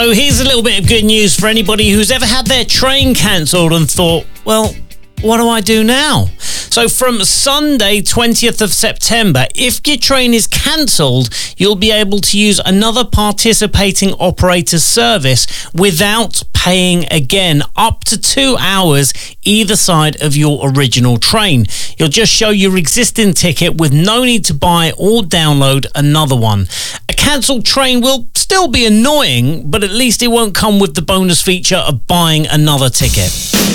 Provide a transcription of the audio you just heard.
So here's a little bit of good news for anybody who's ever had their train cancelled and thought, well, what do I do now? So from Sunday, 20th of September, if your train is cancelled, you'll be able to use another participating operator's service without paying again, up to 2 hours either side of your original train. You'll just show your existing ticket with no need to buy or download another one. A cancelled train will still be annoying, but at least it won't come with the bonus feature of buying another ticket.